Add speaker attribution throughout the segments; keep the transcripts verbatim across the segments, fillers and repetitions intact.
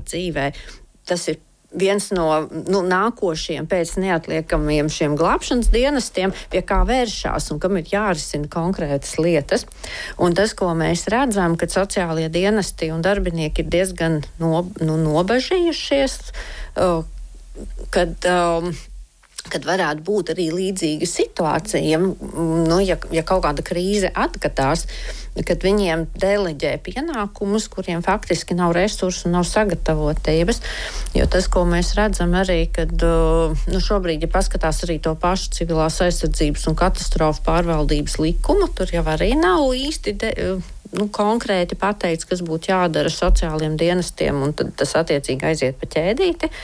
Speaker 1: dzīvē. Tas ir viens no nu, nākošiem pēc neatliekamiem šiem glābšanas dienestiem, pie kā vēršās un kam ir jārisina konkrētas lietas. Un tas, ko mēs redzam, kad sociālie dienesti un darbinieki ir diezgan no, nu, nobažījušies, uh, kad... Um, kad varētu būt arī līdzīga situācija, nu, ja, ja kaut kāda krīze atgadās, kad viņiem deleģē pienākumus, kuriem faktiski nav resursu, nav sagatavotības. Jo tas, ko mēs redzam arī, kad nu, šobrīd, ja paskatās arī to pašu civilās aizsardzības un katastrofu pārvaldības likumu, tur jau arī nav īsti de, nu, konkrēti pateikts, kas būtu jādara sociāliem dienestiem, un tad tas attiecīgi aiziet pa ķēdīti.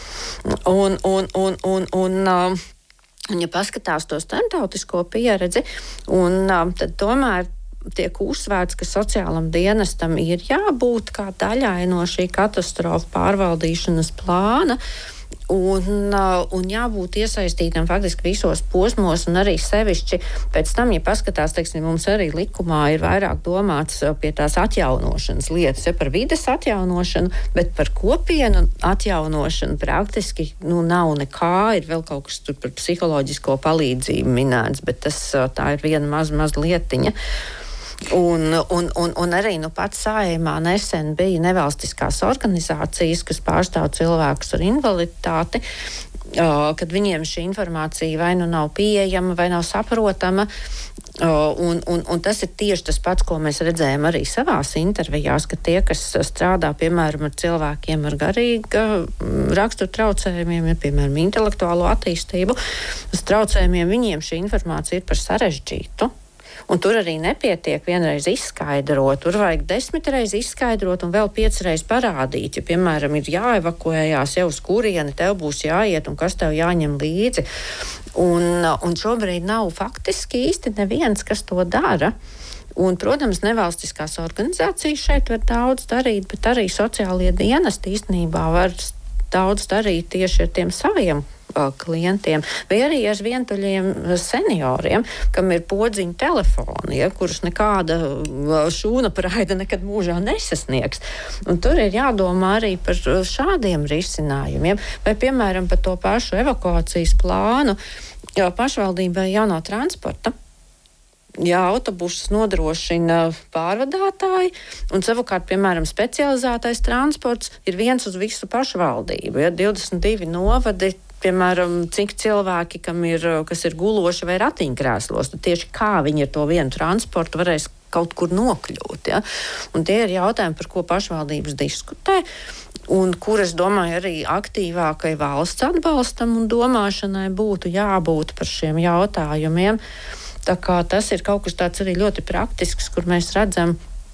Speaker 1: Un, un, un, un, un, uh, un ja paskatās to starptautisko pieredzi, un, uh, tad tomēr tiek uzsvērts, ka sociālam dienestam ir jābūt kā daļai no šī katastrofu pārvaldīšanas plāna, un, uh, un jābūt iesaistītam faktiski visos posmos, un arī sevišķi pēc tam, ja paskatās, teiksim, mums arī likumā ir vairāk domāts pie tās atjaunošanas lietas, ja par vides atjaunošanu, bet par kopienu atjaunošanu praktiski nu, nav nekā, ir vēl kaut kas tur par psiholoģisko palīdzību minēts, bet tas, tā ir viena maz, maz lietiņa. Un, un, un, un arī nu, pats Saeimā nesen bija nevalstiskās organizācijas, kas pārstāv cilvēkus ar invaliditāti, kad viņiem šī informācija vai nu nav pieejama, vai nav saprotama. Un, un, un tas ir tieši tas pats, ko mēs redzējām arī savās intervijās, ka tie, kas strādā, piemēram, ar cilvēkiem ar garīga rakstura traucējumiem, ja, piemēram, intelektuālo attīstību, traucējumiem, viņiem šī informācija ir par sarežģītu. Un tur arī nepietiek vienreiz izskaidrot, tur vajag desmitreiz izskaidrot un vēl piecreiz parādīt. Ja, piemēram, ir jāevakuējās jau uz kurieni, tev būs jāiet un kas tev jāņem līdzi. Un, un šobrīd nav faktiski īsti neviens, kas to dara. Un, protams, nevalstiskās organizācijas šeit var daudz darīt, bet arī sociālie dienesti īstenībā var daudz darīt tieši ar tiem saviem klientiem, vai arī ar vientuļiem senioriem, kam ir podziņu telefoni, ja, kurus nekāda šūna praida nekad mūžā nesasniegs. Un tur ir jādomā arī par šādiem risinājumiem, vai, piemēram, par to pašu evakuācijas plānu, jo pašvaldībai jau nav transporta. Jā, autobusus nodrošina pārvadātāji, un savukārt, piemēram, specializētais transports ir viens uz visu pašvaldību. Ja, divdesmit divi novadi, piemēram, cik cilvēki, kam ir, kas ir guloši vai ratiņkrēslos, tad tieši kā viņi ar to vienu transportu varēs kaut kur nokļūt. Ja? Un tie ir jautājumi, par ko pašvaldības diskutē, un kur, es domāju, arī aktīvākai valsts atbalstam un domāšanai būtu jābūt par šiem jautājumiem. Tā kā tas ir kaut kas tāds arī ļoti praktisks, kur mēs redzam,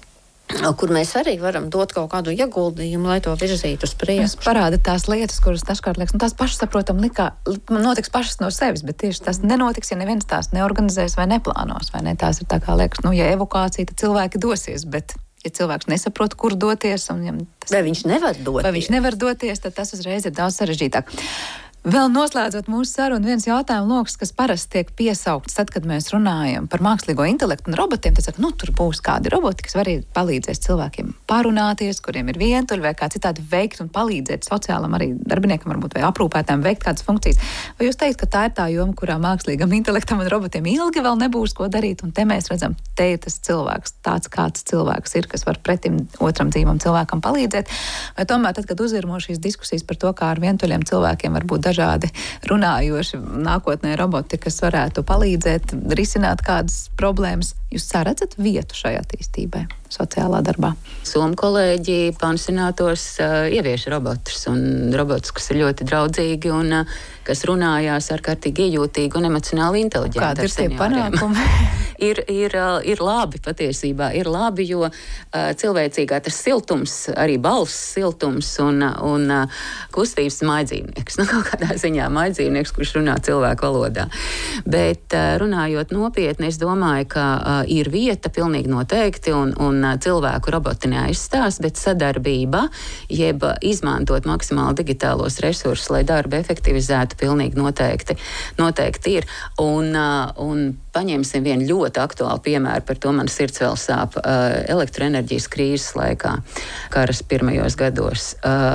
Speaker 1: kur mēs arī varam dot kaut kādu ieguldījumu, lai to virzītu uz priekšu.
Speaker 2: Parāda tās lietas, kuras dažkārt liekas, nu, tās pašas saprotam likā, notiks pašas no sevis, bet tieši tas nenotiks, ja neviens tās neorganizēs vai neplānos, vai ne? Tās ir tā kā liekas, nu, ja evakuācija, tad cilvēki dosies, bet ja cilvēks nesaprot, kur doties, un ja tas,
Speaker 1: vai viņš nevar doties,
Speaker 2: vai viņš nevar doties, tad tas uzreiz ir daudz sarežģītāk. Vēl noslēdzot mūsu sarunu, viens jautājums loks, kas parasti tiek piesaukts tad, kad mēs runājam par mākslīgo intelektu un robotiem, tad saka, nu, tur būs kādi roboti, kas var palīdzēt cilvēkiem parunāties, kuriem ir vientuļi vai kā citādi veikt un palīdzēt sociālam arī darbiniekam, varbūt vai aprūpētājiem veikt kādas funkcijas. Vai jūs teikt, ka tā ir tā joma, kurā mākslīgam intelektam un robotiem ilgi vēl nebūs ko darīt, un te mēs redzam, te ir tas cilvēks, tāds kāds cilvēks ir, kas var pretim otram dzīvam cilvēkam palīdzēt, vai tomēr tad, kad uzvirmo šīs diskusijas par to, kā ar vientuļiem cilvēkiem var būt dažādi runājoši nākotnē roboti, kas varētu palīdzēt risināt kādas problēmas. Jūs saredzat vietu šai attīstībai sociālā darbā?
Speaker 3: Somu kolēģi pansionātos uh, ievieš robotus, un robotus, kas ir ļoti draudzīgi un uh, kas runājās ārkārtīgi iejūtīgi un emocionāli inteliģenti.
Speaker 2: Kādi ir tie panākumi?
Speaker 3: ir, ir, uh, ir labi patiesībā, ir labi, jo uh, cilvēcīgā tas siltums, arī balss siltums un, un uh, kustības maidzīvnieks. Nu, kaut kādā ziņā maidzīvnieks, kurš runā cilvēku valodā. Bet uh, runājot nopietni, es domāju, ka uh, ir vieta pilnīgi noteikti, un, un cilvēku roboti neaizstās, bet sadarbība, jeb izmantot maksimāli digitālos resursus, lai darbu efektivizētu, pilnīgi noteikti, noteikti ir. Un, un paņemsim vienu ļoti aktuālu piemēru, par to man sirds vēl sāp, elektroenerģijas krīzes laikā, karas pirmajos gados.